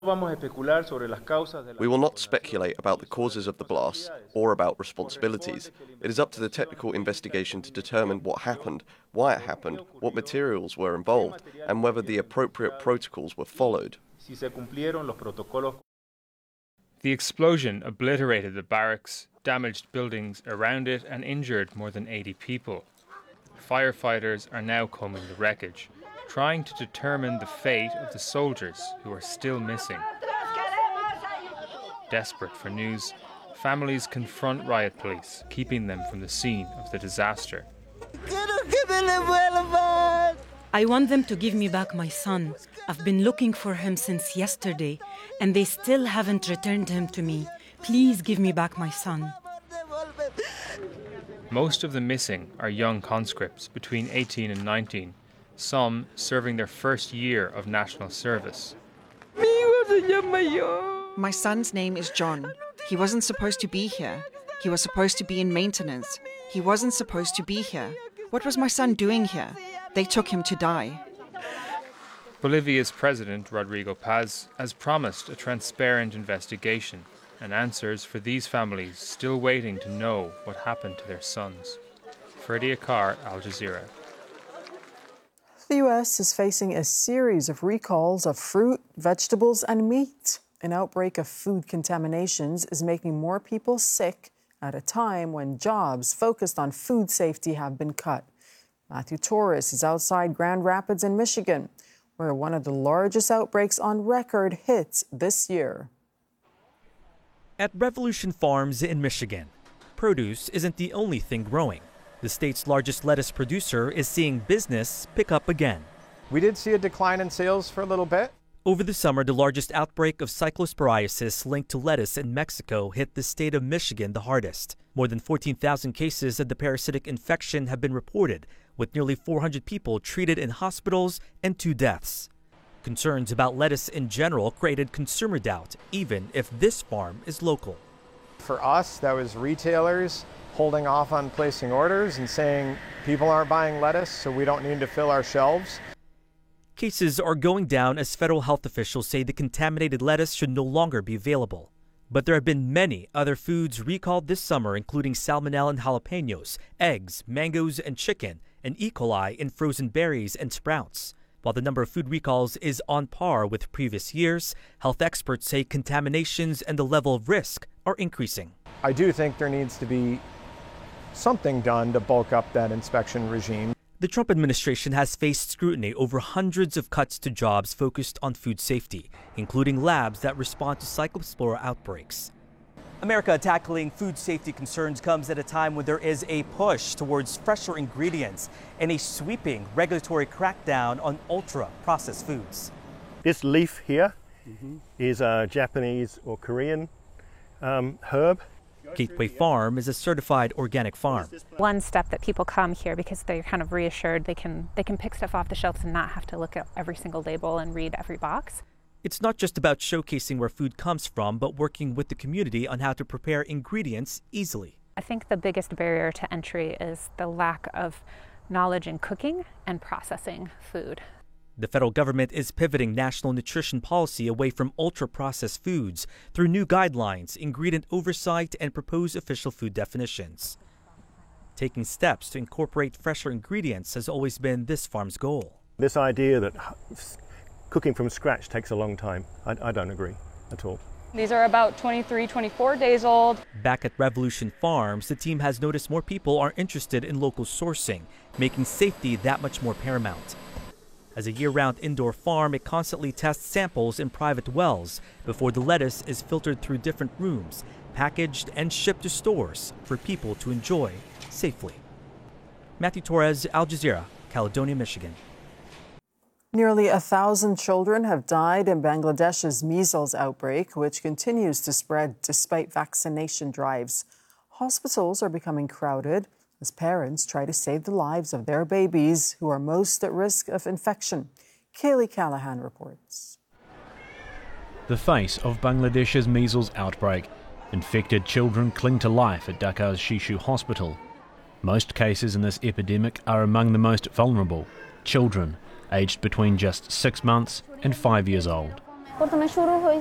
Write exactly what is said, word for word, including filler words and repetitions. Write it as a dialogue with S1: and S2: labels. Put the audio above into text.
S1: We will not speculate about the causes of the blasts or about responsibilities. It is up to the technical investigation to determine what happened, why it happened, what materials were involved, and whether the appropriate protocols were followed.
S2: The explosion obliterated the barracks, damaged buildings around it, and injured more than eighty people. Firefighters are now combing the wreckage, trying to determine the fate of the soldiers who are still missing. Desperate for news, families confront riot police, keeping them from the scene of the disaster.
S3: I want them to give me back my son. I've been looking for him since yesterday, and they still haven't returned him to me. Please give me back my son.
S2: Most of the missing are young conscripts between eighteen and nineteen, some serving their first year of national service.
S4: My son's name is John. He wasn't supposed to be here. He was supposed to be in maintenance. He wasn't supposed to be here. What was my son doing here? They took him to die.
S2: Bolivia's president, Rodrigo Paz, has promised a transparent investigation and answers for these families still waiting to know what happened to their sons. Freddie Akar, Al Jazeera.
S5: The U S is facing a series of recalls of fruit, vegetables, and meat. An outbreak of food contaminations is making more people sick at a time when jobs focused on food safety have been cut. Matthew Torres is outside Grand Rapids in Michigan, where one of the largest outbreaks on record hits this year.
S6: At Revolution Farms in Michigan, produce isn't the only thing growing. The state's largest lettuce producer is seeing business pick up again.
S7: We did see a decline in sales for a little bit.
S6: Over the summer, the largest outbreak of cyclosporiasis linked to lettuce in Mexico hit the state of Michigan the hardest. More than fourteen thousand cases of the parasitic infection have been reported, with nearly four hundred people treated in hospitals and two deaths. Concerns about lettuce in general created consumer doubt, even if this farm is local.
S7: For us, that was retailers holding off on placing orders and saying people aren't buying lettuce, so we don't need to fill our shelves.
S6: Cases are going down as federal health officials say the contaminated lettuce should no longer be available. But there have been many other foods recalled this summer, including salmonella in jalapenos, eggs, mangoes, and chicken, and E. coli in frozen berries and sprouts. While the number of food recalls is on par with previous years, health experts say contaminations and the level of risk are increasing.
S7: I do think there needs to be something done to bulk up that inspection regime.
S6: The Trump administration has faced scrutiny over hundreds of cuts to jobs focused on food safety, including labs that respond to Cyclospora outbreaks.
S8: America tackling food safety concerns comes at a time when there is a push towards fresher ingredients and a sweeping regulatory crackdown on ultra-processed foods.
S9: This leaf here mm-hmm. is a Japanese or Korean um, herb.
S6: Gateway Farm is a certified organic farm.
S10: One step that people come here because they're kind of reassured they can they can pick stuff off the shelves and not have to look at every single label and read every box.
S6: It's not just about showcasing where food comes from, but working with the community on how to prepare ingredients easily.
S10: I think the biggest barrier to entry is the lack of knowledge in cooking and processing food.
S6: The federal government is pivoting national nutrition policy away from ultra-processed foods through new guidelines, ingredient oversight, and proposed official food definitions. Taking steps to incorporate fresher ingredients has always been this farm's goal.
S9: This idea that cooking from scratch takes a long time, I, I don't agree at all.
S11: These are about twenty-three, twenty-four days old.
S6: Back at Revolution Farms, the team has noticed more people are interested in local sourcing, making safety that much more paramount. As a year-round indoor farm, it constantly tests samples in private wells before the lettuce is filtered through different rooms, packaged and shipped to stores for people to enjoy safely. Matthew Torres, Al Jazeera, Caledonia, Michigan.
S5: Nearly a thousand children have died in Bangladesh's measles outbreak, which continues to spread despite vaccination drives. Hospitals are becoming crowded as parents try to save the lives of their babies who are most at risk of infection. Kaylee Callahan reports.
S12: The face of Bangladesh's measles outbreak. Infected children cling to life at Dhaka's Shishu Hospital. Most cases in this epidemic are among the most vulnerable, children aged between just six months and five years old.
S13: প্রথমে শুরু হয়েছে